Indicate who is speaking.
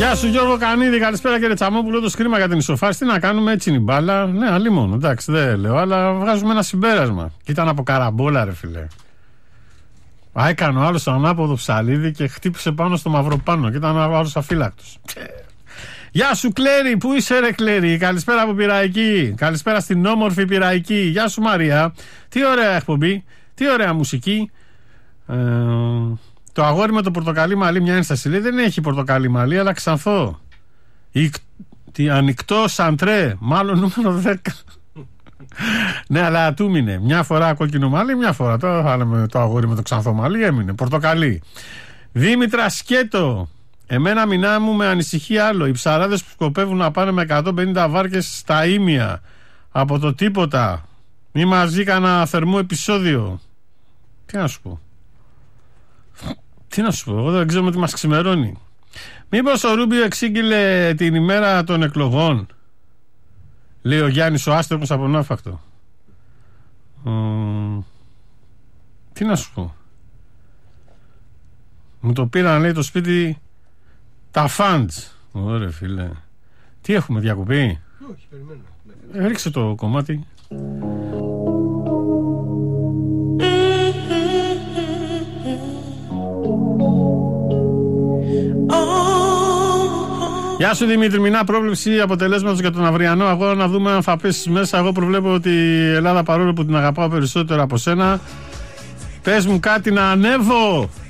Speaker 1: Γεια σου Γιώργο Κανίδη, καλησπέρα κύριε Τσαμόπουλο. Το σκρίμα για την ισοφάριση. Τι να κάνουμε, έτσι είναι η μπάλα. Ναι, αλλήμον, εντάξει, δεν λέω, αλλά βγάζουμε ένα συμπέρασμα. Και ήταν από καραμπόλα, ρε φιλέ. Έκανε ο άλλος το ανάποδο ψαλίδι και χτύπησε πάνω στο μαυροπάνω. Και ήταν ο άλλος αφύλακτος. Γεια σου Κλέρι, πού είσαι ρε Κλέρι? Καλησπέρα από Πειραϊκή. Καλησπέρα στην όμορφη Πειραϊκή. Γεια σου Μαρία. Τι ωραία εκπομπή, τι ωραία μουσική. Το αγόρι με το πορτοκαλί μαλλί, μια ένσταση λέει, δεν έχει πορτοκαλί μαλλί, αλλά ξανθό. Ανοιχτό σαντρέ, μάλλον νούμερο 10. Ναι, αλλά του μείνε. Μια φορά κόκκινο μαλλί, μια φορά το αγόρι με το ξανθό μαλλί έμεινε πορτοκαλί. Δήμητρα Σκέτο. Εμένα μηνά μου με ανησυχεί άλλο. Οι ψαράδες που σκοπεύουν να πάνε με 150 βάρκες στα Ήμια από το τίποτα. Μη μας ζει κανένα θερμό επεισόδιο. Τι να σου πω. Τι να σου πω, εγώ δεν ξέρω τι μας ξημερώνει. Μήπως ο Ρούμπιο εξήγηλε την ημέρα των εκλογών? Λέει ο Γιάννης ο άστεγος από Ναύφακτο. Τι να σου πω. Μου το πήραν, λέει, το σπίτι τα φαντς. Ωραία φίλε. Τι έχουμε, διακοπή?
Speaker 2: Όχι, περιμένω.
Speaker 1: Ρίξε το κομμάτι. Γεια σου Δημήτρη, μηνά πρόβλεψη αποτελέσματος για τον αυριανό αγώνα. Να δούμε αν θα πέσεις μέσα. Εγώ προβλέπω ότι η Ελλάδα, παρόλο που την αγαπάω περισσότερο από σένα, πες μου κάτι να ανέβω.